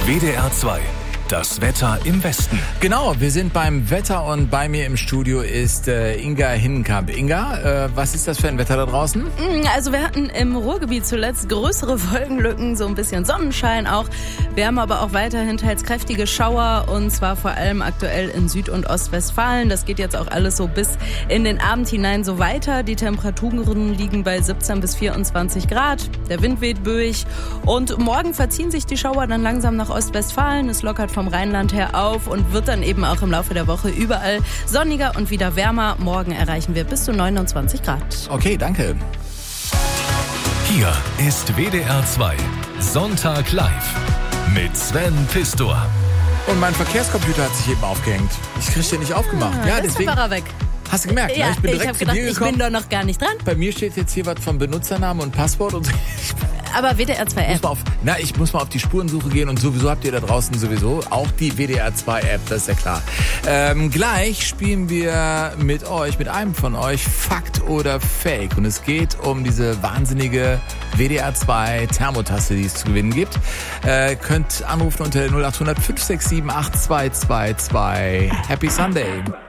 WDR 2. Das Wetter im Westen. Genau, wir sind beim Wetter und bei mir im Studio ist Inga Hinnenkamp. Inga, was ist das für ein Wetter da draußen? Also wir hatten im Ruhrgebiet zuletzt größere Wolkenlücken, so ein bisschen Sonnenschein auch. Wir haben aber auch weiterhin teils kräftige Schauer und zwar vor allem aktuell in Süd- und Ostwestfalen. Das geht jetzt auch alles so bis in den Abend hinein so weiter. Die Temperaturen liegen bei 17 bis 24 Grad. Der Wind weht böig und morgen verziehen sich die Schauer dann langsam nach Ostwestfalen. Es lockert vom Rheinland her auf und wird dann eben auch im Laufe der Woche überall sonniger und wieder wärmer. Morgen erreichen wir bis zu 29 Grad. Okay, danke. Hier ist WDR 2. Sonntag live mit Sven Pistor. Und mein Verkehrscomputer hat sich eben aufgehängt. Ich kriege den nicht aufgemacht. Ja, deswegen war er weg. Hast du gemerkt, Ja, ne? Ich bin ich direkt habe zu gedacht, dir ich gekommen. bin doch noch gar nicht dran. Bei mir steht jetzt hier was von Benutzernamen und Passwort und Aber WDR 2 App. ich muss mal auf die Spurensuche gehen und sowieso habt ihr da draußen sowieso auch die WDR 2 App, das ist ja klar. Gleich spielen wir mit einem von euch, Fakt oder Fake. Und es geht um diese wahnsinnige WDR 2 Thermotasse, die es zu gewinnen gibt. Könnt anrufen unter 0800 567 8222. Happy Sunday.